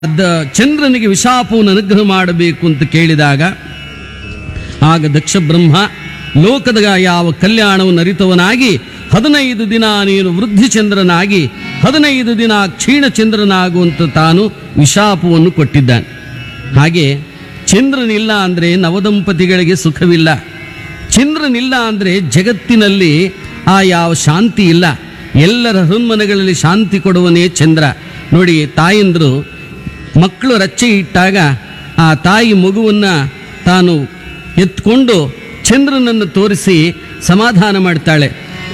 ಚಂದ್ರನಿಗೆ ವಿಶಾಪವನ್ನು ಅನುಗ್ರಹ ಮಾಡಬೇಕು ಅಂತ ಕೇಳಿದಾಗ ಆಗ ದಕ್ಷ ಬ್ರಹ್ಮ ಲೋಕದ ಯಾವ ಕಲ್ಯಾಣವನ್ನು ಅರಿತವನಾಗಿ 15 ದಿನ ನೀನು ವೃದ್ಧಿ ಚಂದ್ರನಾಗಿ 15 ದಿನ ಕ್ಷೀಣ ಚಂದ್ರನಾಗುವಂತ ತಾನು ವಿಶಾಪವನ್ನು ಕೊಟ್ಟಿದ್ದಾನೆ. ಹಾಗೆ ಚಂದ್ರನಿಲ್ಲ ಅಂದರೆ ನವದಂಪತಿಗಳಿಗೆ ಸುಖವಿಲ್ಲ. ಚಂದ್ರನಿಲ್ಲ ಅಂದರೆ ಜಗತ್ತಿನಲ್ಲಿ ಆ ಯಾವ ಶಾಂತಿ ಇಲ್ಲ. ಎಲ್ಲರ ಹೃನ್ಮನಗಳಲ್ಲಿ ಶಾಂತಿ ಕೊಡುವನೇ ಚಂದ್ರ. ನೋಡಿ, ತಾಯಂದರು ಮಕ್ಕಳು ರಚ್ಚೆ ಇಟ್ಟಾಗ ಆ ತಾಯಿ ಮಗುವನ್ನು ತಾನು ಎತ್ಕೊಂಡು ಚಂದ್ರನನ್ನು ತೋರಿಸಿ ಸಮಾಧಾನ ಮಾಡ್ತಾಳೆ.